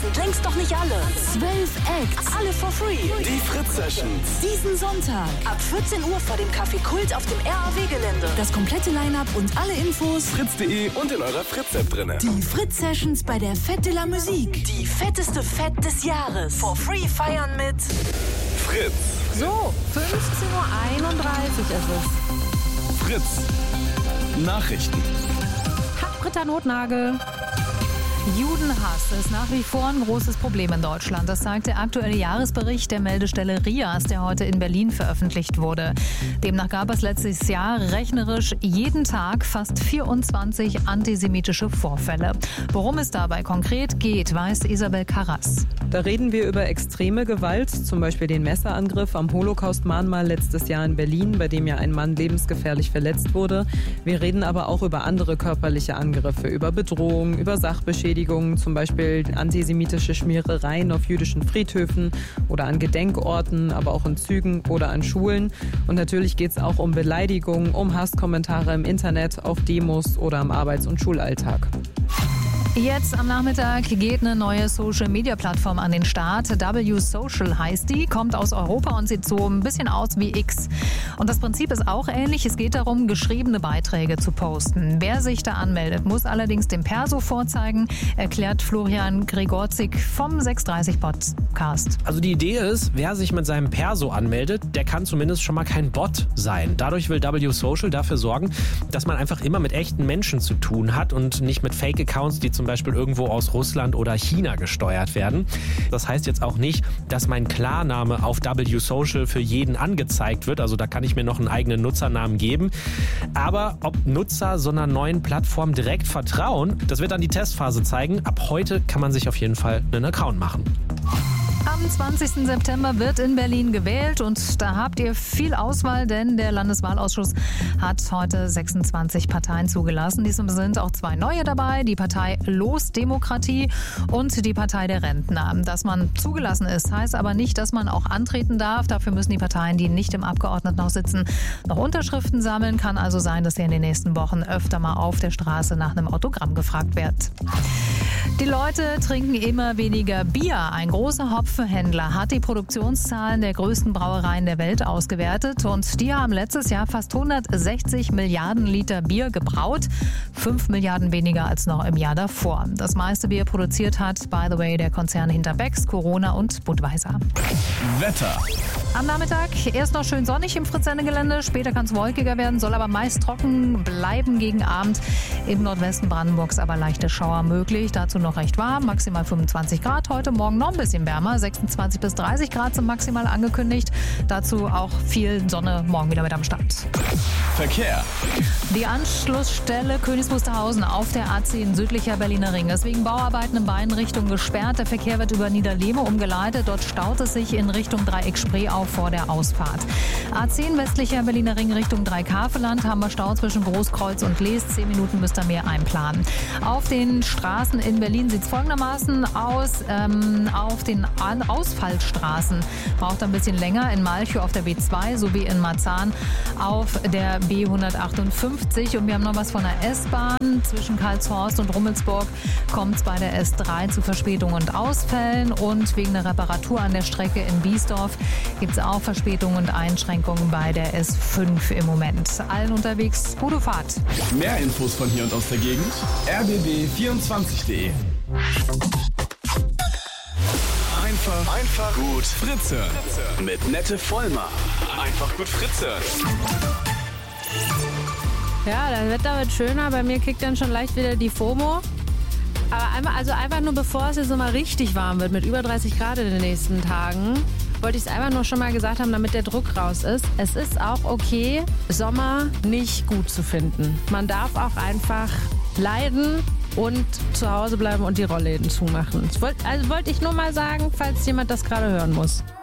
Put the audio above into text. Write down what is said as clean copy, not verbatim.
sind längst noch nicht alle. 12 Acts. Alle for free. Die Fritz Sessions. Diesen Sonntag. Ab 14 Uhr vor dem Café Kult auf dem RAW-Gelände. Das komplette Line-Up und alle Infos Fritz.de und in eurer Fritz-App drin. Die Fritz Sessions bei der Fête de la Musique. Die fetteste Fett des Jahres. For free feiern mit Fritz. So, 15.31 Uhr ist es. Fritz. Nachrichten. Britta Notnagel. Judenhass ist nach wie vor ein großes Problem in Deutschland. Das zeigt der aktuelle Jahresbericht der Meldestelle RIAS, der heute in Berlin veröffentlicht wurde. Demnach gab es letztes Jahr rechnerisch jeden Tag fast 24 antisemitische Vorfälle. Worum es dabei konkret geht, weiß Isabel Karras. Da reden wir über extreme Gewalt, zum Beispiel den Messerangriff am Holocaust-Mahnmal letztes Jahr in Berlin, bei dem ja ein Mann lebensgefährlich verletzt wurde. Wir reden aber auch über andere körperliche Angriffe, über Bedrohung, über Sachbeschädigung, zum Beispiel antisemitische Schmierereien auf jüdischen Friedhöfen oder an Gedenkorten, aber auch in Zügen oder an Schulen. Und natürlich geht es auch um Beleidigungen, um Hasskommentare im Internet, auf Demos oder am Arbeits- und Schulalltag. Jetzt am Nachmittag geht eine neue Social-Media-Plattform an den Start. W-Social heißt die, kommt aus Europa und sieht so ein bisschen aus wie X. Und das Prinzip ist auch ähnlich. Es geht darum, geschriebene Beiträge zu posten. Wer sich da anmeldet, muss allerdings den Perso vorzeigen, erklärt Florian Gregorzik vom 630 Podcast. Also die Idee ist, wer sich mit seinem Perso anmeldet, der kann zumindest schon mal kein Bot sein. Dadurch will W-Social dafür sorgen, dass man einfach immer mit echten Menschen zu tun hat und nicht mit Fake-Accounts, die zum Beispiel irgendwo aus Russland oder China gesteuert werden. Das heißt jetzt auch nicht, dass mein Klarname auf W-Social für jeden angezeigt wird. Also da kann ich mir noch einen eigenen Nutzernamen geben. Aber ob Nutzer so einer neuen Plattform direkt vertrauen, das wird dann die Testphase zeigen. Ab heute kann man sich auf jeden Fall einen Account machen. Am 20. September wird in Berlin gewählt und da habt ihr viel Auswahl, denn der Landeswahlausschuss hat heute 26 Parteien zugelassen. Diesem sind auch 2 neue dabei, die Partei Los Demokratie und die Partei der Rentner. Dass man zugelassen ist, heißt aber nicht, dass man auch antreten darf. Dafür müssen die Parteien, die nicht im Abgeordnetenhaus sitzen, noch Unterschriften sammeln. Kann also sein, dass ihr in den nächsten Wochen öfter mal auf der Straße nach einem Autogramm gefragt werdet. Die Leute trinken immer weniger Bier. Ein großer Hopfenhändler hat die Produktionszahlen der größten Brauereien der Welt ausgewertet und die haben letztes Jahr fast 160 Milliarden Liter Bier gebraut. 5 Milliarden weniger als noch im Jahr davor. Das meiste Bier produziert hat, by the way, der Konzern hinter Becks, Corona und Budweiser. Wetter. Am Nachmittag erst noch schön sonnig im Fritz-Sende-Gelände, später kann es wolkiger werden, soll aber meist trocken bleiben gegen Abend. Im Nordwesten Brandenburgs aber leichte Schauer möglich, dazu noch recht warm, maximal 25 Grad. Heute Morgen noch ein bisschen wärmer, 26 bis 30 Grad sind maximal angekündigt. Dazu auch viel Sonne morgen wieder mit am Start. Verkehr. Die Anschlussstelle Königs Wusterhausen auf der A10 südlicher Berliner Ring ist wegen Bauarbeiten in beiden Richtungen gesperrt. Der Verkehr wird über Niederlehme umgeleitet. Dort staut es sich in Richtung Dreieck Spree auf vor der Ausfahrt. A10 westlicher Berliner Ring Richtung Dreieckhaveland haben wir Stau zwischen Großkreuz und Lees. 10 Minuten müsst ihr mehr einplanen. Auf den Straßen in Berlin sieht es folgendermaßen aus. Auf den Ausfallstraßen braucht ein bisschen länger. In Malchow auf der B2 sowie in Marzahn auf der B158. Und wir haben noch was von der S-Bahn. Zwischen Karlshorst und Rummelsburg kommt es bei der S3 zu Verspätungen und Ausfällen. Und wegen der Reparatur an der Strecke in Biesdorf gibt es auch Verspätungen und Einschränkungen bei der S5 im Moment. Allen unterwegs gute Fahrt. Mehr Infos von hier und aus der Gegend. rbb24.de. Einfach gut Fritze. Mit Nette Vollmer. Einfach gut Fritze. Ja, das Wetter wird schöner. Bei mir kickt dann schon leicht wieder die FOMO. Aber einfach nur bevor es jetzt nochmal richtig warm wird, mit über 30 Grad in den nächsten Tagen, wollte ich es einfach nur schon mal gesagt haben, damit der Druck raus ist. Es ist auch okay, Sommer nicht gut zu finden. Man darf auch einfach leiden und zu Hause bleiben und die Rollläden zumachen. Wollte ich nur mal sagen, falls jemand das gerade hören muss.